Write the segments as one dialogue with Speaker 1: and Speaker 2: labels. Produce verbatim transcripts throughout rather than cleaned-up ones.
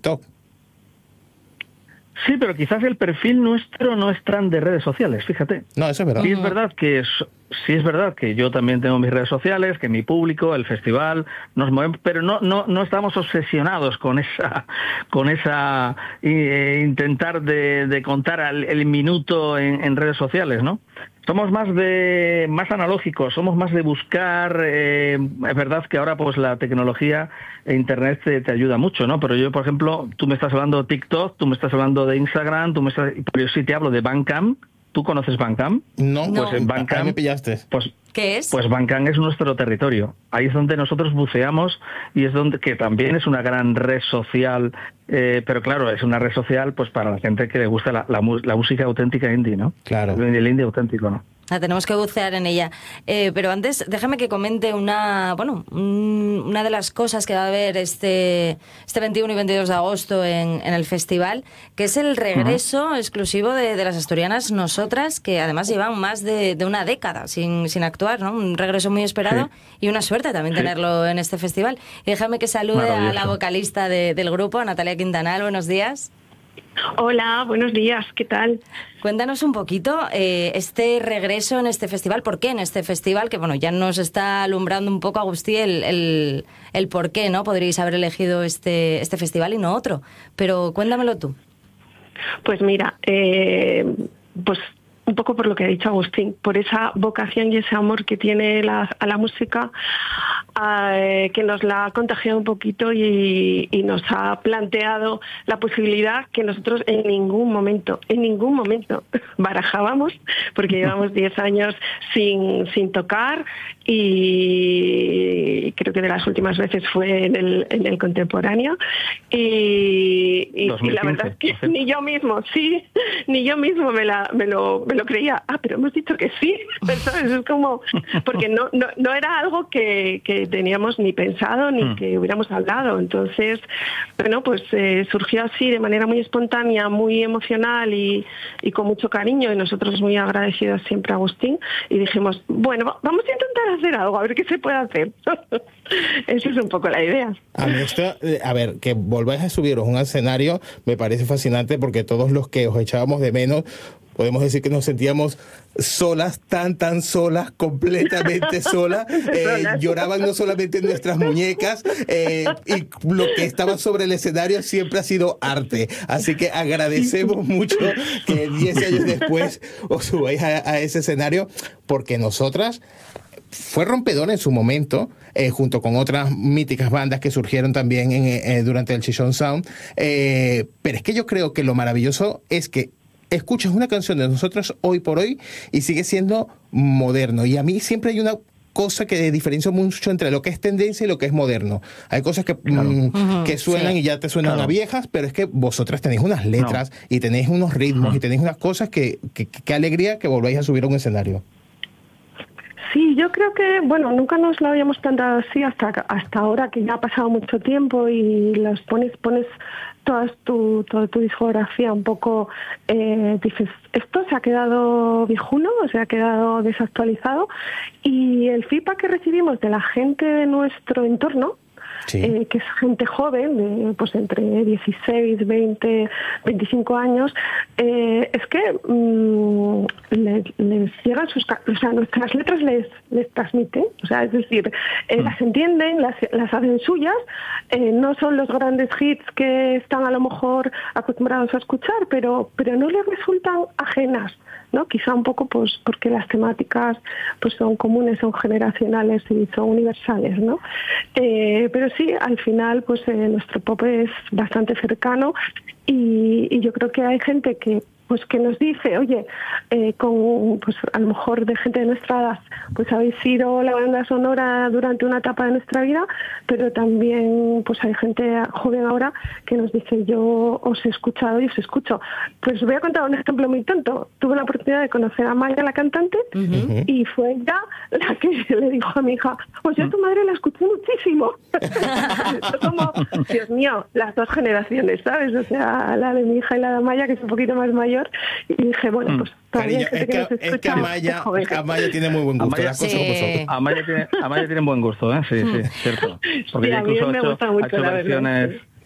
Speaker 1: TikTok.
Speaker 2: Sí, pero quizás el perfil nuestro no es tan de redes sociales, fíjate.
Speaker 1: No, eso es verdad.
Speaker 2: Sí es verdad que es, sí es verdad que yo también tengo mis redes sociales, que mi público, el festival, nos movemos, pero no no no estamos obsesionados con esa con esa eh, intentar de, de contar al, el minuto en, en redes sociales, ¿no? Somos más de más analógicos, somos más de buscar. Eh, es verdad que ahora pues la tecnología e internet te, te ayuda mucho, ¿no? Pero yo, por ejemplo, tú me estás hablando de TikTok, tú me estás hablando de Instagram, tú me estás, pero yo sí te hablo de Bandcamp. ¿Tú conoces Bandcamp?
Speaker 1: No,
Speaker 2: pues
Speaker 1: no.
Speaker 2: en Bandcamp
Speaker 1: Ahí me pillaste.
Speaker 2: Pues
Speaker 3: ¿qué es?
Speaker 2: Pues Bandcamp es nuestro territorio. Ahí es donde nosotros buceamos y es donde que también es una gran red social, eh, pero claro, es una red social pues para la gente que le gusta la, la, la música auténtica indie, ¿no?
Speaker 1: Claro.
Speaker 2: El indie auténtico, ¿no?
Speaker 3: Ah, tenemos que bucear en ella. Eh, pero antes, déjame que comente una, bueno, un, una de las cosas que va a haber este, este veintiuno y veintidós de agosto en, en el festival, que es el regreso uh-huh. exclusivo de, de las asturianas Nosotras, que además llevan más de, de una década sin, sin actuar, ¿no? Un regreso muy esperado sí. y una suerte también sí. tenerlo en este festival. Y déjame que salude a la vocalista de, del grupo, a Natalia Quintanal. Buenos días.
Speaker 4: Hola, buenos días, ¿qué tal?
Speaker 3: Cuéntanos un poquito eh, este regreso en este festival, ¿por qué en este festival? Que bueno, ya nos está alumbrando un poco, Agustí, el, el, el por qué, ¿no? Podríais haber elegido este, este festival y no otro, pero cuéntamelo tú.
Speaker 4: Pues mira, eh, pues un poco por lo que ha dicho Agustín, por esa vocación y ese amor que tiene la, a la música, eh, que nos la ha contagiado un poquito y, y nos ha planteado la posibilidad que nosotros en ningún momento, en ningún momento barajábamos, porque llevamos diez años sin, sin tocar y creo que de las últimas veces fue en el, en el contemporáneo y, y, y la verdad es que ¿sí? ni yo mismo, sí, ni yo mismo me, la, me lo me lo creía. Ah, pero hemos dicho que sí, ¿sabes? Es como, porque no, no, no era algo que, que teníamos ni pensado ni mm. que hubiéramos hablado. Entonces, bueno, pues eh, surgió así de manera muy espontánea, muy emocional y, y con mucho cariño, y nosotros muy agradecidos siempre a Agustín, y dijimos, bueno, vamos a intentar hacer algo, a ver qué se puede hacer. Esa es un poco la idea.
Speaker 1: A mí esto, a ver, que volváis a subiros un escenario me parece fascinante, porque todos los que os echábamos de menos, podemos decir que nos sentíamos solas, tan, tan solas, completamente solas. Eh, lloraban no solamente nuestras muñecas, eh, y lo que estaba sobre el escenario siempre ha sido arte. Así que agradecemos mucho que diez años después os subáis a, a ese escenario, porque nosotras fue rompedor en su momento, eh, junto con otras míticas bandas que surgieron también en, eh, durante el Chichón Sound. Eh, pero es que yo creo que lo maravilloso es que escuchas una canción de nosotros hoy por hoy y sigue siendo moderno. Y a mí siempre hay una cosa que diferencia mucho entre lo que es tendencia y lo que es moderno. Hay cosas que, claro. mm, uh-huh, que suenan sí. y ya te suenan claro. a viejas, pero es que vosotras tenéis unas letras no. y tenéis unos ritmos uh-huh. y tenéis unas cosas que, que, que, que alegría que volváis a subir a un escenario.
Speaker 4: Sí, yo creo que, bueno, nunca nos lo habíamos planteado así hasta hasta ahora, que ya ha pasado mucho tiempo y los pones pones toda tu, toda tu discografía un poco, eh, dices, esto se ha quedado viejuno, o se ha quedado desactualizado, y el feedback que recibimos de la gente de nuestro entorno, sí. eh, que es gente joven, de, pues entre dieciséis, veinte, veinticinco años, eh, es que mmm, les, les llegan sus, o sea, nuestras letras les, les transmiten, o sea, es decir, eh, mm. las entienden, las, las hacen suyas, eh, no son los grandes hits que están a lo mejor acostumbrados a escuchar, pero, pero no les resultan ajenas, ¿no? Quizá un poco pues porque las temáticas pues son comunes, son generacionales y son universales, ¿no? Eh, pero sí, al final pues eh, nuestro pop es bastante cercano y, y yo creo que hay gente que pues que nos dice, oye, eh, con pues a lo mejor de gente de nuestra edad, pues habéis sido la banda sonora durante una etapa de nuestra vida, pero también pues hay gente joven ahora que nos dice, yo os he escuchado y os escucho. Pues os voy a contar un ejemplo muy tonto. Tuve la oportunidad de conocer a Maya, la cantante, uh-huh. y fue ella la que le dijo a mi hija, pues yo a tu madre la escuché muchísimo. Como, Dios mío, las dos generaciones, ¿sabes? O sea, la de mi hija y la de Maya, que es un poquito más mayor, y dije, bueno, pues
Speaker 1: Cariño, es, que, que es que Amaya, Amaya tiene muy buen gusto.
Speaker 2: Amaya,
Speaker 1: las cosas
Speaker 2: sí.
Speaker 1: como son.
Speaker 2: Amaya, tiene, Amaya tiene buen gusto, ¿eh? Sí, sí, cierto. Porque
Speaker 4: sí,
Speaker 2: ya incluso
Speaker 4: a mí me
Speaker 2: ha hecho,
Speaker 4: gusta mucho,
Speaker 2: ha hecho
Speaker 4: la
Speaker 2: versiones,
Speaker 4: verdad, sí.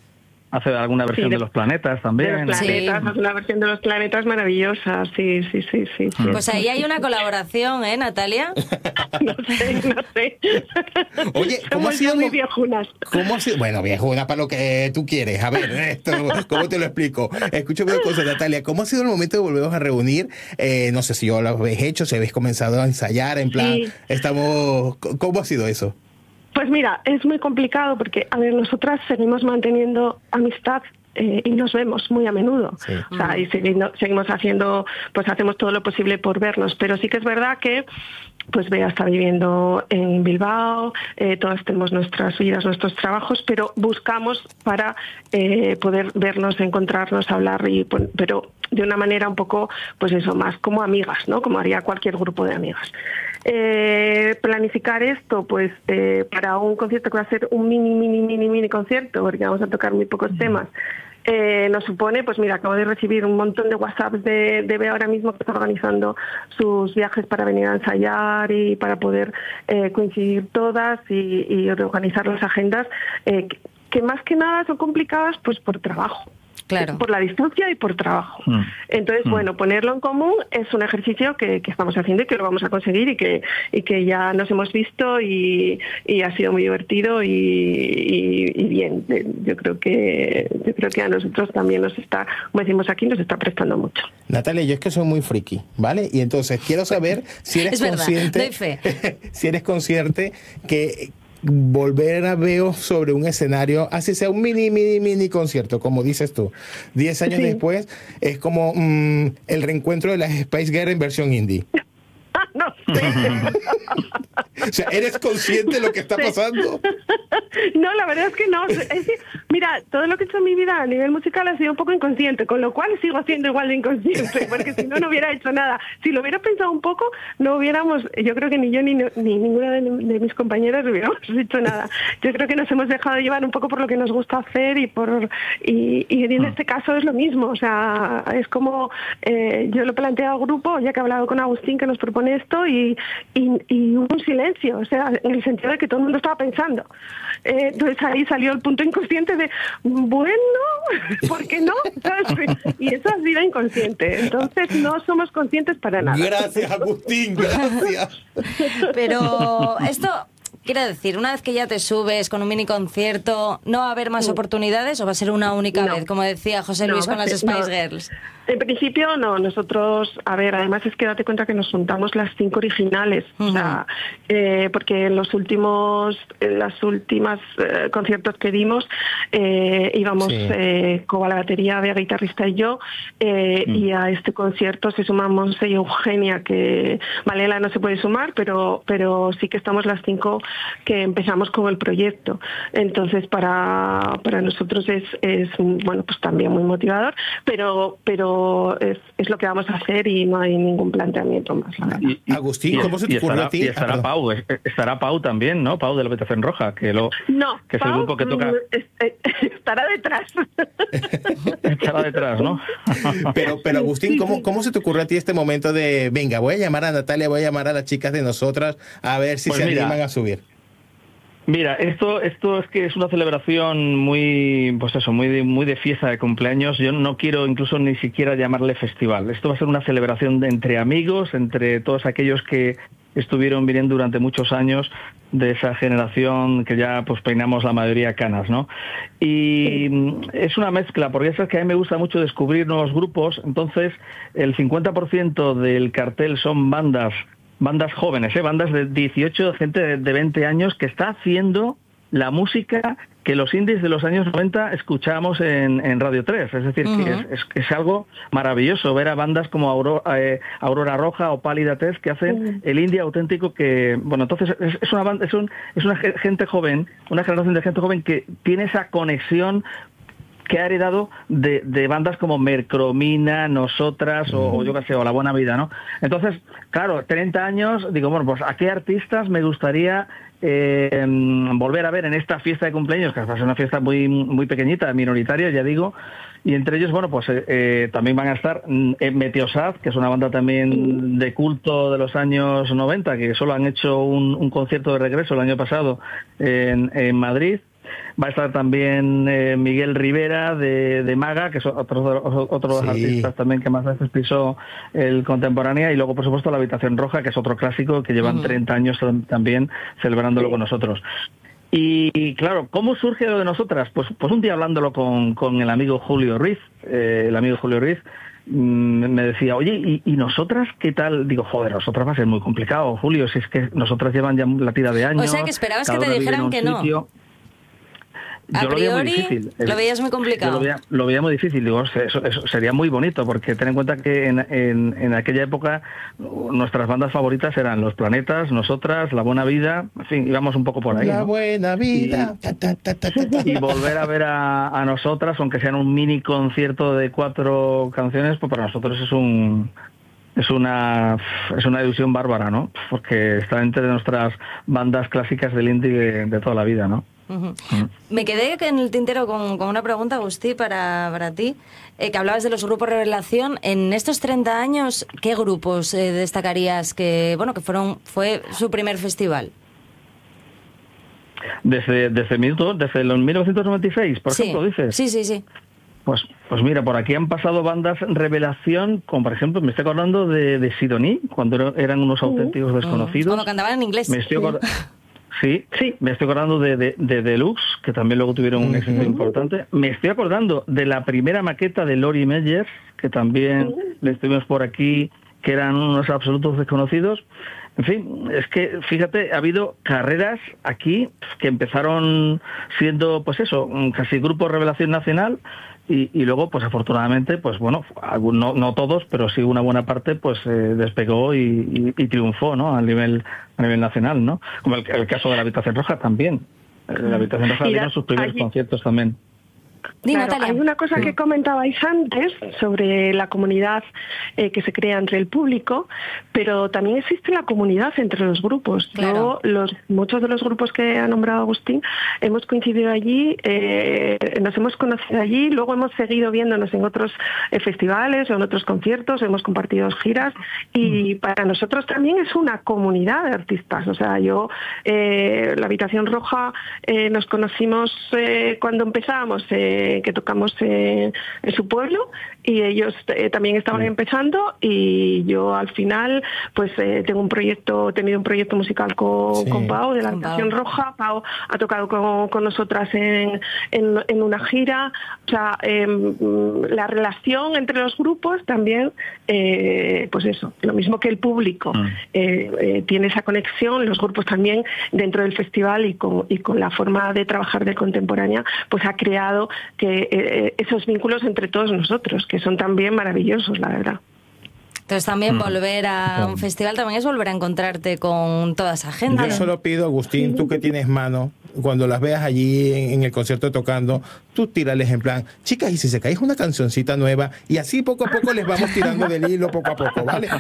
Speaker 2: Hace alguna versión sí, de, de los planetas también.
Speaker 4: De los planetas, sí. Hace una versión de los planetas maravillosa, sí, sí, sí, sí. sí.
Speaker 3: Pues ahí hay una colaboración, ¿eh, Natalia?
Speaker 4: No sé, no sé.
Speaker 1: Oye, ¿cómo
Speaker 4: Somos
Speaker 1: ha sido?
Speaker 4: Muy viejunas.
Speaker 1: ¿Cómo ha sido? Bueno, viejuna para lo que tú quieres. A ver, esto, ¿cómo te lo explico? Escúchame una cosa, Natalia. ¿Cómo ha sido el momento de volvernos a reunir? Eh, no sé si yo lo habéis hecho, si habéis comenzado a ensayar, en plan, sí. estamos... ¿Cómo ha sido eso?
Speaker 4: Pues mira, es muy complicado porque, a ver, nosotras seguimos manteniendo amistad eh, y nos vemos muy a menudo. Sí. O sea, y seguimos, seguimos haciendo, pues hacemos todo lo posible por vernos. Pero sí que es verdad que, pues Bea está viviendo en Bilbao, eh, todas tenemos nuestras vidas, nuestros trabajos, pero buscamos para eh, poder vernos, encontrarnos, hablar, y pero de una manera un poco, pues eso, más como amigas, ¿no? Como haría cualquier grupo de amigas. Eh, planificar esto, pues eh, para un concierto que va a ser un mini, mini, mini, mini concierto, porque vamos a tocar muy pocos temas, eh, nos supone, pues mira, acabo de recibir un montón de WhatsApps de, de Bea ahora mismo, que está organizando sus viajes para venir a ensayar y para poder eh, coincidir todas y, y reorganizar las agendas, eh, que, que más que nada son complicadas pues por trabajo. Claro. Por la distancia y por trabajo. Mm. Entonces, mm. bueno, ponerlo en común es un ejercicio que, que estamos haciendo y que lo vamos a conseguir y que y que ya nos hemos visto y, y ha sido muy divertido y, y, y bien. Yo creo que yo creo que a nosotros también nos está, como decimos aquí, nos está prestando mucho.
Speaker 1: Natalia, yo es que soy muy friki, ¿vale? Y entonces quiero saber si eres
Speaker 3: es
Speaker 1: consciente,
Speaker 3: verdad, doy fe.
Speaker 1: si eres consciente que volver a ver sobre un escenario, así sea un mini, mini, mini concierto, como dices tú, diez años sí. después, es como mmm, el reencuentro de las Spice Girls en versión indie.
Speaker 4: No sé.
Speaker 1: O sea, ¿eres consciente de lo que está sí. pasando?
Speaker 4: No, la verdad es que no. Es decir, mira, todo lo que he hecho en mi vida a nivel musical ha sido un poco inconsciente, con lo cual sigo siendo igual de inconsciente, porque si no, no hubiera hecho nada. Si lo hubiera pensado un poco, no hubiéramos, yo creo que ni yo ni, ni ninguna de, de mis compañeras hubiéramos hecho nada. Yo creo que nos hemos dejado llevar un poco por lo que nos gusta hacer y por y, y en este caso es lo mismo. O sea, es como eh, yo lo planteé al grupo, ya que he hablado con Agustín, que nos propone esto, y, y, y hubo un silencio, o sea, en el sentido de que todo el mundo estaba pensando. Eh, entonces ahí salió el punto inconsciente de, bueno, ¿por qué no? ¿Sabes? Y eso ha sido inconsciente. Entonces no somos conscientes para nada.
Speaker 1: Gracias, Agustín, gracias.
Speaker 3: Pero esto... Quiero decir, una vez que ya te subes con un mini concierto, ¿no va a haber más sí. oportunidades o va a ser una única no. vez, como decía José Luis no, con las Spice no. Girls?
Speaker 4: En principio no, nosotros, a ver, además es que date cuenta que nos juntamos las cinco originales, uh-huh. o sea, eh, porque en los últimos, en las últimas eh, conciertos que dimos eh, íbamos sí. eh, Coba la batería, Bea guitarrista y yo, eh, uh-huh. y a este concierto se suman Monse y Eugenia, que Malela no se puede sumar, pero pero sí que estamos las cinco que empezamos con el proyecto. Entonces para para nosotros es es bueno, pues también muy motivador, pero pero Es, es lo que vamos a hacer y no hay ningún planteamiento más.
Speaker 1: Y, y, Agustín, ¿cómo se te ocurrió a ti?
Speaker 2: Y estará ah, Pau, estará Pau también, ¿no? Pau de la Habitación Roja, que lo
Speaker 4: no,
Speaker 2: que es
Speaker 4: Pau,
Speaker 2: el grupo que toca.
Speaker 4: Estará detrás.
Speaker 2: Estará detrás, ¿no?
Speaker 1: Pero, pero Agustín, ¿cómo, ¿cómo se te ocurrió a ti este momento de, venga, voy a llamar a Natalia, voy a llamar a las chicas de nosotras a ver si pues se mira, animan a subir?
Speaker 2: Mira, esto esto es que es una celebración muy, pues eso, muy de, muy de fiesta de cumpleaños. Yo no quiero incluso ni siquiera llamarle festival. Esto va a ser una celebración de, entre amigos, entre todos aquellos que estuvieron viniendo durante muchos años de esa generación que ya pues peinamos la mayoría canas, ¿no? Y es una mezcla, porque es que a mí me gusta mucho descubrir nuevos grupos. Entonces, el cincuenta por ciento del cartel son bandas bandas jóvenes, ¿eh? Bandas de dieciocho, gente de, de veinte años que está haciendo la música que los indies de los años noventa escuchábamos en, en Radio tres. Es decir, uh-huh. que es, es, es algo maravilloso ver a bandas como Aurora, eh, Aurora Roja o Pálida Test que hacen uh-huh. el indie auténtico que, bueno, entonces es, es una banda, es, un, es una gente joven, una generación de gente joven que tiene esa conexión que ha heredado de, de bandas como Mercromina, Nosotras o, o yo qué sé, o La Buena Vida, ¿no? Entonces, claro, treinta años, digo, bueno, pues ¿a qué artistas me gustaría eh, volver a ver en esta fiesta de cumpleaños? Que va a ser una fiesta muy muy pequeñita, minoritaria, ya digo, y entre ellos, bueno, pues eh, eh, también van a estar eh, Meteosat, que es una banda también de culto de los años noventa, que solo han hecho un, un concierto de regreso el año pasado en, en Madrid. Va a estar también eh, Miguel Rivera de, de Maga, que es otro, otro de los
Speaker 1: Sí.
Speaker 2: artistas también que más veces pisó el Contemporánea, y luego por supuesto La Habitación Roja, que es otro clásico que llevan uh-huh. treinta años también celebrándolo sí. con nosotros. Y claro, ¿cómo surge lo de nosotras? Pues, pues un día hablándolo con, con el amigo Julio Ruiz, eh, el amigo Julio Ruiz, me decía, oye, ¿y, ¿y nosotras qué tal? Digo, joder, nosotras va a ser muy complicado, Julio, si es que nosotras llevan ya la tira de años.
Speaker 3: O sea, que esperabas que te dijeran que no.
Speaker 2: Sitio.
Speaker 3: A
Speaker 2: yo
Speaker 3: priori,
Speaker 2: lo, veía muy difícil.
Speaker 3: lo veías muy complicado.
Speaker 2: Yo lo veía, lo veía muy difícil. Digo, eso, eso sería muy bonito, porque ten en cuenta que en, en, en aquella época nuestras bandas favoritas eran Los Planetas, nosotras, La Buena Vida, en fin, íbamos un poco por ahí.
Speaker 1: La
Speaker 2: ¿no?
Speaker 1: Buena Vida.
Speaker 2: Y, ta, ta, ta, ta, ta. y volver a ver a, a nosotras, aunque sean un mini concierto de cuatro canciones, pues para nosotros es un... Es una es una ilusión bárbara, ¿no? Porque está entre nuestras bandas clásicas del indie de, de toda la vida, ¿no?
Speaker 3: Uh-huh. Uh-huh. Me quedé en el tintero con, con una pregunta, Agustí, para, para ti, eh, que hablabas de los grupos revelación. En estos treinta años, ¿qué grupos eh, destacarías que bueno que fueron fue su primer festival?
Speaker 2: Desde desde, desde los mil novecientos noventa y seis, por
Speaker 3: sí.
Speaker 2: ejemplo, dices.
Speaker 3: Sí, sí, sí.
Speaker 2: Pues, pues mira, por aquí han pasado bandas revelación, como por ejemplo, me estoy acordando de, de Sidonie, cuando eran unos auténticos desconocidos.
Speaker 3: Cuando cantaban en inglés.
Speaker 2: Me estoy acord... sí, sí, me estoy acordando de, de, de Deluxe, que también luego tuvieron un éxito uh-huh. importante. Me estoy acordando de la primera maqueta de Lori Meyers, que también uh-huh. le estuvimos por aquí, que eran unos absolutos desconocidos. En fin, es que, fíjate, ha habido carreras aquí que empezaron siendo, pues eso, casi grupo revelación nacional, y, y luego, pues afortunadamente, pues bueno, no, no todos, pero sí una buena parte, pues eh, despegó y, y, y triunfó, ¿no? A nivel a nivel nacional, ¿no? Como el, el caso de La Habitación Roja también. La Habitación Roja vino sus primeros allí... conciertos también.
Speaker 4: Claro, hay una cosa sí. que comentabais antes sobre la comunidad eh, que se crea entre el público, pero también existe la comunidad entre los grupos.
Speaker 3: Claro.
Speaker 4: Yo, los, muchos de los grupos que ha nombrado Agustín hemos coincidido allí, eh, nos hemos conocido allí, luego hemos seguido viéndonos en otros eh, festivales o en otros conciertos, hemos compartido giras, y mm. para nosotros también es una comunidad de artistas. O sea, yo, eh, La Habitación Roja, eh, nos conocimos eh, cuando empezábamos, eh, que tocamos eh, en su pueblo, y ellos eh, también estaban sí. empezando, y yo al final pues eh, tengo un proyecto, he tenido un proyecto musical con, sí. con Pau de La Habitación Roja. Pau ha tocado con, con nosotras en, en, en una gira. O sea, eh, la relación entre los grupos también, eh, pues eso, lo mismo que el público mm. eh, eh, tiene esa conexión, los grupos también dentro del festival y con, y con la forma de trabajar de Contemporánea, pues ha creado que eh, esos vínculos entre todos nosotros, que son también maravillosos, la verdad.
Speaker 3: Entonces también mm. volver a un festival también es volver a encontrarte con toda esa gente.
Speaker 1: Yo solo pido, Agustín, tú que tienes mano, cuando las veas allí en, en el concierto tocando, tú tírales en plan, chicas, y si se caes una cancioncita nueva, y así poco a poco les vamos tirando del hilo poco a poco, ¿vale?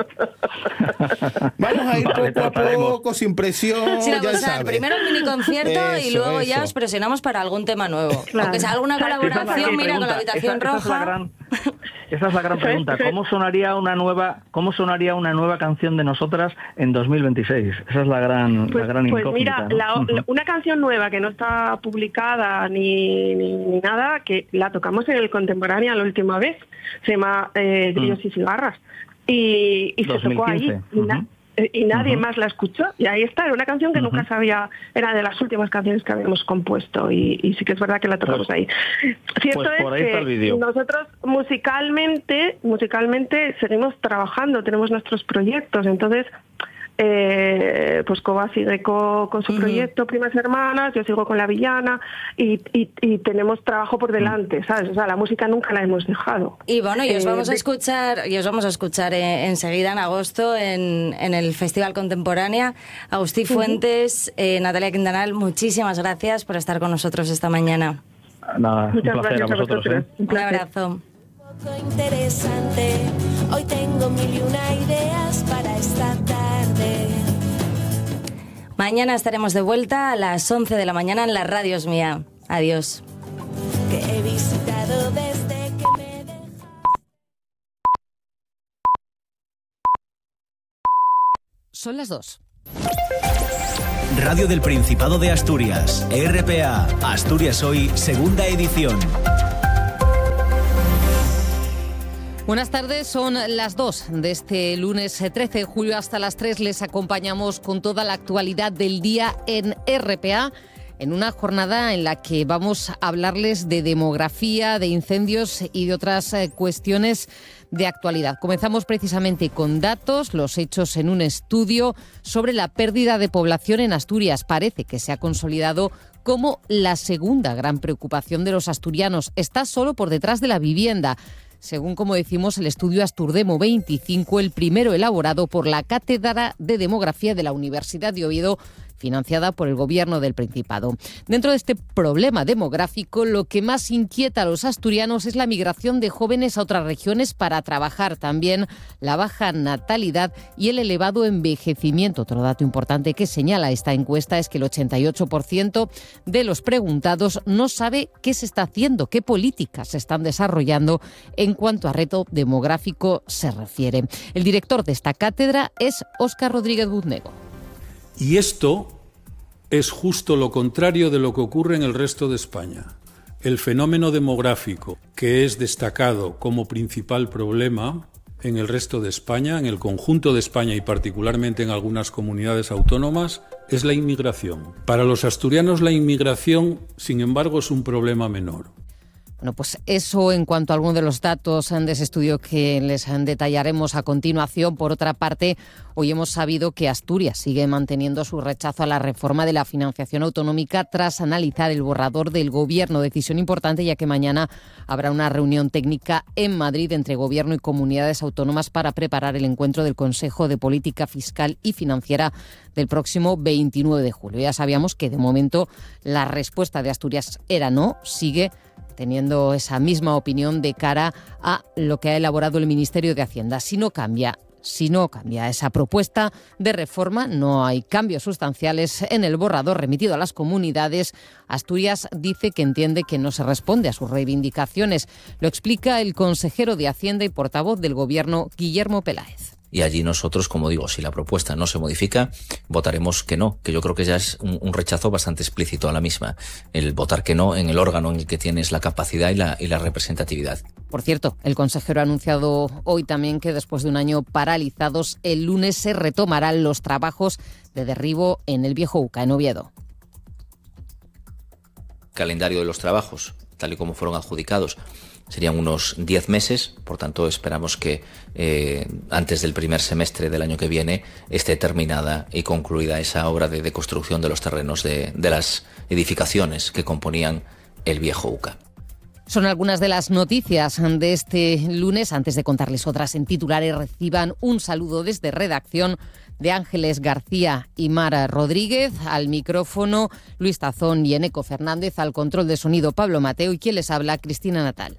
Speaker 1: Vamos a ir
Speaker 2: vale,
Speaker 1: poco a poco, sin presión,
Speaker 3: sí,
Speaker 1: ya
Speaker 3: o sea,
Speaker 1: sabes.
Speaker 3: Primero el mini concierto eso, y luego
Speaker 1: eso.
Speaker 3: ya os presionamos para algún tema nuevo.
Speaker 4: Claro.
Speaker 3: Aunque sea alguna colaboración, mira, con La Habitación
Speaker 2: esa,
Speaker 3: Roja.
Speaker 2: Esa es la gran, esa es la gran pregunta. ¿Cómo sonaría una nueva, cómo sonaría una nueva canción de nosotras en dos mil veintiséis? Esa es la gran,
Speaker 4: pues,
Speaker 2: la gran
Speaker 4: pues
Speaker 2: incógnita.
Speaker 4: mira,
Speaker 2: ¿no?
Speaker 4: la, la, una canción nueva que no está publicada ni, ni, ni nada, que la tocamos en el Contemporánea la última vez, se llama eh, Grillos mm. y Cigarras, y, y se tocó ahí. Y, na, uh-huh. y nadie uh-huh. más la escuchó, y ahí está, era una canción que uh-huh. nunca sabía, era de las últimas canciones que habíamos compuesto, y, y sí que es verdad que la tocamos pues, ahí. Cierto
Speaker 2: pues por ahí
Speaker 4: es
Speaker 2: está el
Speaker 4: que
Speaker 2: vídeo.
Speaker 4: Nosotros musicalmente, musicalmente seguimos trabajando, tenemos nuestros proyectos, entonces Eh, pues Coba sigue co, con su uh-huh. proyecto Primas Hermanas, yo sigo con La Villana, y, y, y tenemos trabajo por delante, ¿sabes? O sea, la música nunca la hemos dejado.
Speaker 3: Y bueno, y os vamos
Speaker 4: eh,
Speaker 3: a escuchar, y os vamos a escuchar eh, enseguida en agosto en, en el Festival Contemporánea. Agustí Fuentes, uh-huh. eh, Natalia Quintanal, muchísimas gracias por estar con nosotros esta mañana.
Speaker 2: Nada,
Speaker 4: Muchas
Speaker 2: un placer
Speaker 4: gracias
Speaker 2: a vosotros.
Speaker 4: A vosotros
Speaker 2: ¿eh?
Speaker 3: Un abrazo.
Speaker 5: Interesante, hoy tengo mil y una ideas para esta tarde.
Speaker 3: Mañana estaremos de vuelta a las once de la mañana en La Radio Es Mía. Adiós.
Speaker 5: Que he visitado desde que me dejó.
Speaker 6: Son las dos. Radio del Principado de Asturias, R P A, Asturias Hoy, segunda edición.
Speaker 7: Buenas tardes, son las dos de este lunes trece de julio. Hasta las tres les acompañamos con toda la actualidad del día en R P A, en una jornada en la que vamos a hablarles de demografía, de incendios y de otras cuestiones de actualidad. Comenzamos precisamente con datos, los hechos en un estudio sobre la pérdida de población en Asturias. Parece que se ha consolidado como la segunda gran preocupación de los asturianos. Está solo por detrás de la vivienda. Según, como decimos, el estudio Asturdemo veinticinco, el primero elaborado por la Cátedra de Demografía de la Universidad de Oviedo, financiada por el Gobierno del Principado. Dentro de este problema demográfico, lo que más inquieta a los asturianos es la migración de jóvenes a otras regiones para trabajar, también la baja natalidad y el elevado envejecimiento. Otro dato importante que señala esta encuesta es que el ochenta y ocho por ciento de los preguntados no sabe qué se está haciendo, qué políticas se están desarrollando en cuanto a reto demográfico se refiere. El director de esta cátedra es Óscar Rodríguez Buznego.
Speaker 8: Y esto es justo lo contrario de lo que ocurre en el resto de España. El fenómeno demográfico, que es destacado como principal problema en el resto de España, en el conjunto de España y particularmente en algunas comunidades autónomas, es la inmigración. Para los asturianos la inmigración, sin embargo, es un problema menor.
Speaker 7: Bueno, pues eso en cuanto a algunos de los datos de ese estudio que les detallaremos a continuación. Por otra parte, hoy hemos sabido que Asturias sigue manteniendo su rechazo a la reforma de la financiación autonómica tras analizar el borrador del Gobierno. Decisión importante, ya que mañana habrá una reunión técnica en Madrid entre Gobierno y comunidades autónomas para preparar el encuentro del Consejo de Política Fiscal y Financiera del próximo veintinueve de julio. Ya sabíamos que de momento la respuesta de Asturias era no, sigue teniendo esa misma opinión de cara a lo que ha elaborado el Ministerio de Hacienda. Si no cambia, si no cambia esa propuesta de reforma, no hay cambios sustanciales en el borrador remitido a las comunidades. Asturias dice que entiende que no se responde a sus reivindicaciones. Lo explica el consejero de Hacienda y portavoz del Gobierno, Guillermo Peláez.
Speaker 9: Y allí nosotros, como digo, si la propuesta no se modifica, votaremos que no, que yo creo que ya es un, un rechazo bastante explícito a la misma, el votar que no en el órgano en el que tienes la capacidad y la, y la representatividad.
Speaker 7: Por cierto, el consejero ha anunciado hoy también que después de un año paralizados, el lunes se retomarán los trabajos de derribo en el Viejo Uca, en Oviedo.
Speaker 9: Calendario de los trabajos, tal y como fueron adjudicados, serían unos diez meses, por tanto esperamos que eh, antes del primer semestre del año que viene esté terminada y concluida esa obra de, de construcción de los terrenos de, de las edificaciones que componían el Viejo Uca.
Speaker 7: Son algunas de las noticias de este lunes. Antes de contarles otras en titulares, reciban un saludo desde redacción de Ángeles García y Mara Rodríguez. Al micrófono Luis Tazón y Eneco Fernández. Al control de sonido Pablo Mateo. Y quien les habla, Cristina Natal.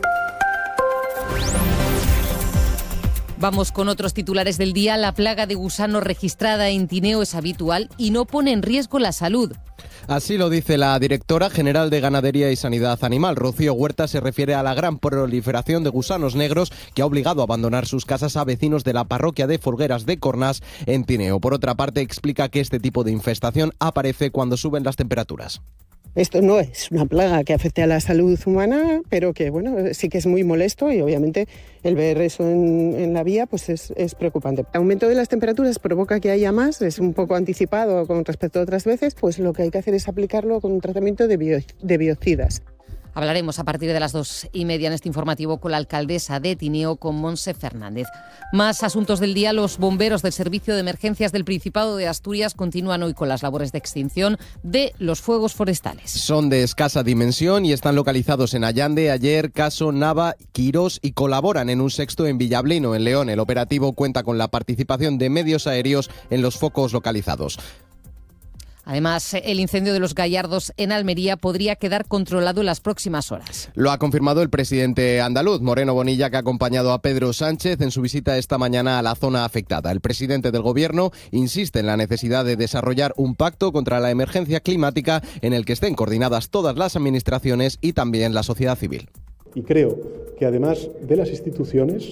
Speaker 7: Vamos con otros titulares del día. La plaga de gusanos registrada en Tineo es habitual y no pone en riesgo la salud.
Speaker 10: Así lo dice la directora general de Ganadería y Sanidad Animal. Rocío Huerta se refiere a la gran proliferación de gusanos negros que ha obligado a abandonar sus casas a vecinos de la parroquia de Folgueras de Cornás en Tineo. Por otra parte, explica que este tipo de infestación aparece cuando suben las temperaturas.
Speaker 11: Esto no es una plaga que afecte a la salud humana, pero que bueno, sí que es muy molesto y obviamente el ver eso en, en la vía pues es, es preocupante. El aumento de las temperaturas provoca que haya más, es un poco anticipado con respecto a otras veces, pues lo que hay que hacer es aplicarlo con un tratamiento de, bio, de biocidas.
Speaker 7: Hablaremos a partir de las dos y media en este informativo con la alcaldesa de Tineo, con Montse Fernández. Más asuntos del día. Los bomberos del Servicio de Emergencias del Principado de Asturias continúan hoy con las labores de extinción de los fuegos forestales.
Speaker 10: Son de escasa dimensión y están localizados en Allande, Aller, Caso, Nava, Quirós y colaboran en un sexto en Villablino, en León. El operativo cuenta con la participación de medios aéreos en los focos localizados.
Speaker 7: Además, el incendio de los Gallardos en Almería podría quedar controlado en las próximas horas.
Speaker 10: Lo ha confirmado el presidente andaluz, Moreno Bonilla, que ha acompañado a Pedro Sánchez en su visita esta mañana a la zona afectada. El presidente del Gobierno insiste en la necesidad de desarrollar un pacto contra la emergencia climática en el que estén coordinadas todas las administraciones y también la sociedad civil.
Speaker 12: Y creo que además de las instituciones,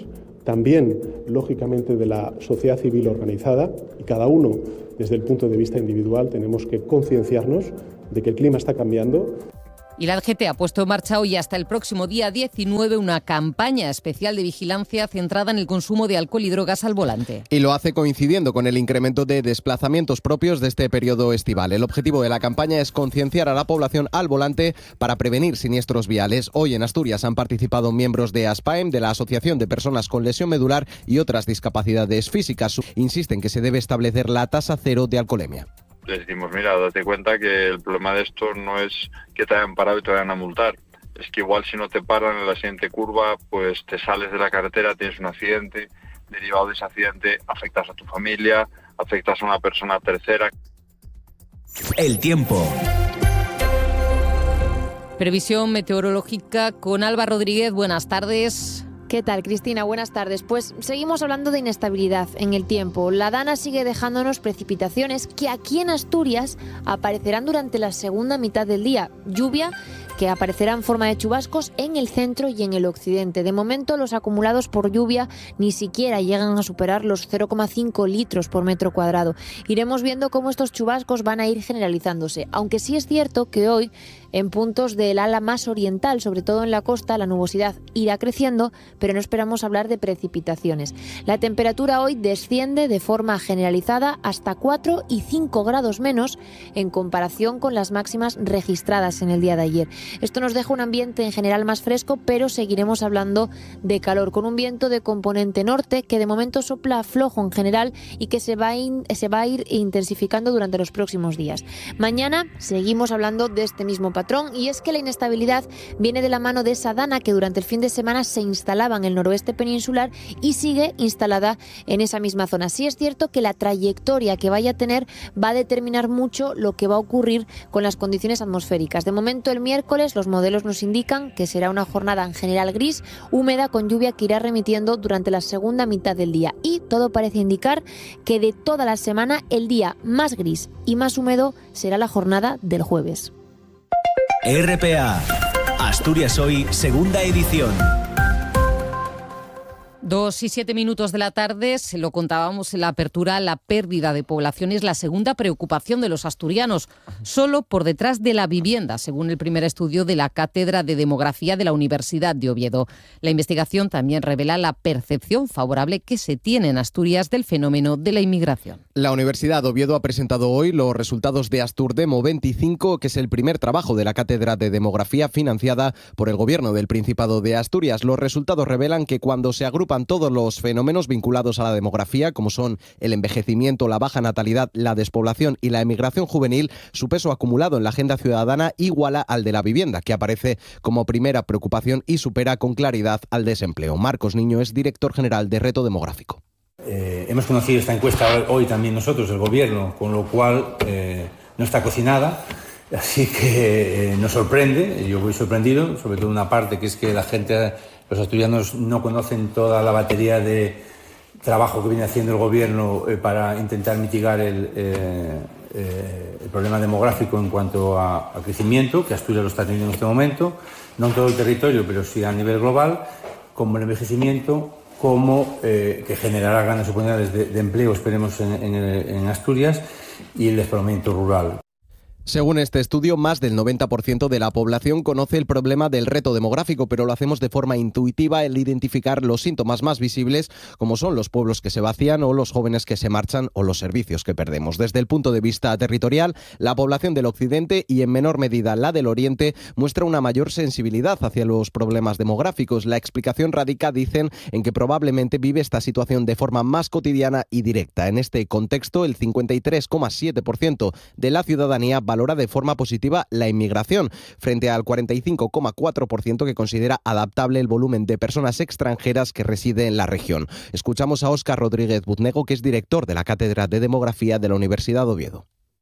Speaker 12: también, lógicamente, de la sociedad civil organizada, y cada uno, desde el punto de vista individual, tenemos que concienciarnos de que el clima está cambiando.
Speaker 7: Y la D G T ha puesto en marcha hoy hasta el próximo día diecinueve una campaña especial de vigilancia centrada en el consumo de alcohol y drogas al volante.
Speaker 10: Y lo hace coincidiendo con el incremento de desplazamientos propios de este periodo estival. El objetivo de la campaña es concienciar a la población al volante para prevenir siniestros viales. Hoy en Asturias han participado miembros de ASPAEM, de la Asociación de Personas con Lesión Medular y otras discapacidades físicas. Insisten que se debe establecer la tasa cero de alcoholemia.
Speaker 13: Les decimos, mira, date cuenta que el problema de esto no es que te hayan parado y te vayan a multar. Es que igual si no te paran en la siguiente curva, pues te sales de la carretera, tienes un accidente, derivado de ese accidente afectas a tu familia, afectas a una persona tercera.
Speaker 6: El tiempo.
Speaker 7: Previsión meteorológica con Alba Rodríguez. Buenas tardes.
Speaker 14: ¿Qué tal, Cristina? Buenas tardes. Pues seguimos hablando de inestabilidad en el tiempo. La Dana sigue dejándonos precipitaciones que aquí en Asturias aparecerán durante la segunda mitad del día. Lluvia que aparecerá en forma de chubascos en el centro y en el occidente. De momento, los acumulados por lluvia ni siquiera llegan a superar los cero coma cinco litros por metro cuadrado. Iremos viendo cómo estos chubascos van a ir generalizándose, aunque sí es cierto que hoy, en puntos del ala más oriental, sobre todo en la costa, la nubosidad irá creciendo, pero no esperamos hablar de precipitaciones. La temperatura hoy desciende de forma generalizada hasta cuatro y cinco grados menos en comparación con las máximas registradas en el día de ayer. Esto nos deja un ambiente en general más fresco, pero seguiremos hablando de calor, con un viento de componente norte que de momento sopla flojo en general y que se va a, in, se va a ir intensificando durante los próximos días. Mañana seguimos hablando de este mismo patrón, y es que la inestabilidad viene de la mano de esa dana que durante el fin de semana se instalaba en el noroeste peninsular y sigue instalada en esa misma zona. Sí es cierto que la trayectoria que vaya a tener va a determinar mucho lo que va a ocurrir con las condiciones atmosféricas. De momento, el miércoles los modelos nos indican que será una jornada en general gris, húmeda, con lluvia que irá remitiendo durante la segunda mitad del día, y todo parece indicar que de toda la semana el día más gris y más húmedo será la jornada del jueves.
Speaker 6: R P A, Asturias Hoy, segunda edición.
Speaker 7: Dos y siete minutos de la tarde, se lo contábamos en la apertura, la pérdida de población es la segunda preocupación de los asturianos, solo por detrás de la vivienda, según el primer estudio de la Cátedra de Demografía de la Universidad de Oviedo. La investigación también revela la percepción favorable que se tiene en Asturias del fenómeno de la inmigración.
Speaker 10: La Universidad de Oviedo ha presentado hoy los resultados de Asturdemo veinticinco, que es el primer trabajo de la Cátedra de Demografía financiada por el Gobierno del Principado de Asturias. Los resultados revelan que cuando se agrupan todos los fenómenos vinculados a la demografía, como son el envejecimiento, la baja natalidad, la despoblación y la emigración juvenil, su peso acumulado en la agenda ciudadana iguala al de la vivienda, que aparece como primera preocupación y supera con claridad al desempleo. Marcos Niño es director general de Reto Demográfico.
Speaker 15: Eh, hemos conocido esta encuesta hoy también nosotros, el Gobierno, con lo cual eh, no está cocinada. Así que eh, nos sorprende, yo voy sorprendido, sobre todo una parte que es que la gente, los asturianos no conocen toda la batería de trabajo que viene haciendo el Gobierno eh, para intentar mitigar el, eh, eh, el problema demográfico en cuanto a, a crecimiento, que Asturias lo está teniendo en este momento, no en todo el territorio, pero sí a nivel global, como el envejecimiento, como eh, que generará grandes oportunidades de, de empleo, esperemos, en, en, en Asturias, y el despoblamiento rural.
Speaker 10: Según este estudio, más del noventa por ciento de la población conoce el problema del reto demográfico, pero lo hacemos de forma intuitiva al identificar los síntomas más visibles, como son los pueblos que se vacían o los jóvenes que se marchan o los servicios que perdemos. Desde el punto de vista territorial, la población del occidente y en menor medida la del oriente muestra una mayor sensibilidad hacia los problemas demográficos. La explicación radica, dicen, en que probablemente vive esta situación de forma más cotidiana y directa. En este contexto, el cincuenta y tres coma siete por ciento de la ciudadanía valora de forma positiva la inmigración, frente al cuarenta y cinco coma cuatro por ciento que considera adaptable el volumen de personas extranjeras que reside en la región. Escuchamos a Óscar Rodríguez Buznego, que es director de la Cátedra de Demografía de la Universidad de Oviedo.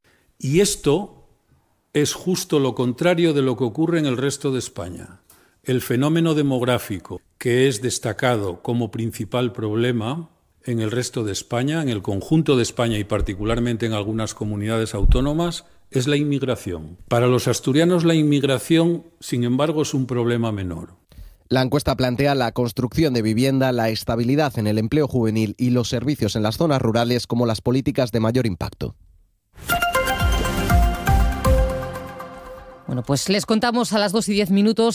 Speaker 8: Y esto es justo lo contrario de lo que ocurre en el resto de España. El fenómeno demográfico, que es destacado como principal problema en el resto de España, en el conjunto de España y particularmente en algunas comunidades autónomas, es la inmigración. Para los asturianos la inmigración, sin embargo, es un problema menor.
Speaker 10: La encuesta plantea la construcción de vivienda, la estabilidad en el empleo juvenil y los servicios en las zonas rurales como las políticas de mayor impacto.
Speaker 7: Bueno, pues les contamos a las dos y diez minutos